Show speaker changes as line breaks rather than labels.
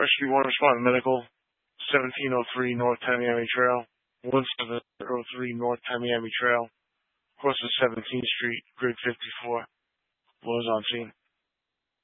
Rescue 1 responded medical, 1703 North Tamiami Trail, 1703 North Tamiami Trail, across the 17th Street, grid 54, was on scene.